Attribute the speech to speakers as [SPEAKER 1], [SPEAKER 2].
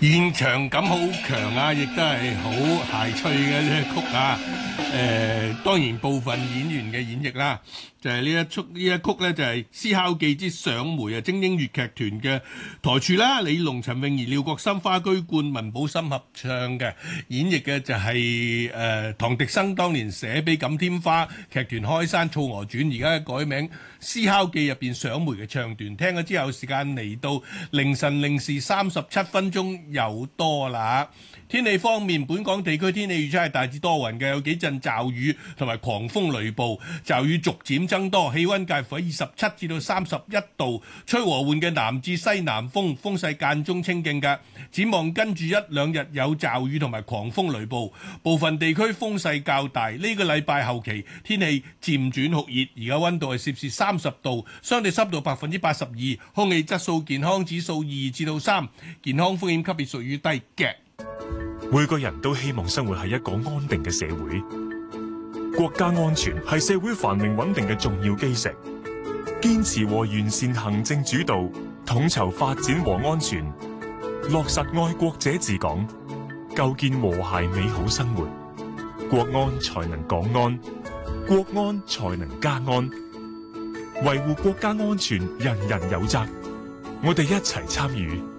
[SPEAKER 1] 現場感好強啊，亦都係好諧趣嘅呢曲啊。當然部分演員嘅演繹啦，就係呢一曲咧，就係《思考記之上梅》啊，精英粵劇團嘅台柱啦，李龍、陳詠儀、廖國森、花居冠、文寶森合唱嘅，演繹嘅就係唐滌生當年寫俾錦天花劇團開山《醋娥傳》，而家改名《思考記》入邊上梅嘅唱段。聽咗之後，時間嚟到凌晨零時37分鐘又多啦。天氣方面，本港地區天氣預測係大致多雲嘅，有幾陣驟雨同埋狂風雷暴，驟雨逐漸增多，氣溫介乎喺27至到31度，吹和緩嘅南至西南風，風勢間中清勁嘅。展望跟住一兩日有驟雨同埋狂風雷暴，部分地區風勢較大。呢個禮拜後期天氣漸轉酷熱，而家溫度係攝氏30度，相對濕度82%，空氣質素健康指數2至到3，健康風險級別屬於低嘅。
[SPEAKER 2] 每個人都希望生活喺一個安定嘅社會，國家安全係社會繁榮穩定嘅重要基石。堅持和完善行政主導，統籌發展和安全，落實愛國者治港，構建和諧美好生活，國安才能港安，國安才能家安。維護國家安全，人人有責。我哋一齊參與，